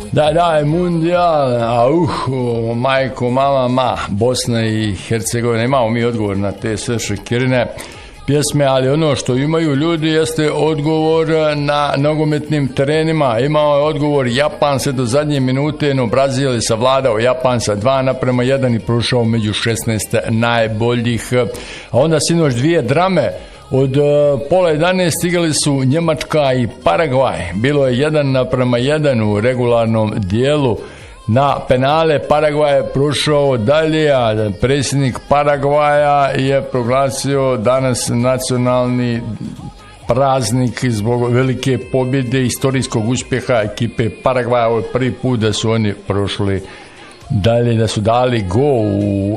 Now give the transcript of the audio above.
Da, mundijal, majko, mama, Bosna i Hercegovina, imamo mi odgovor na te sve šekirine pjesme, ali ono što imaju ljudi jeste odgovor na nogometnim terenima. Imao je odgovor Japan se do zadnje minute, no Brazil je savladao Japan sa 2:1 i prošao među 16 najboljih. A onda sinoć dvije drame. Od pola 11 igrali su Njemačka i Paragvaj. Bilo je 1:1 u regularnom dijelu. Na penale Paragvaj je prošao dalje, a predsjednik Paragvaja je proglasio danas nacionalni praznik zbog velike pobjede, istorijskog uspjeha ekipe Paragvaja. Ovo je prvi put da su oni prošli dalje, da su dali go u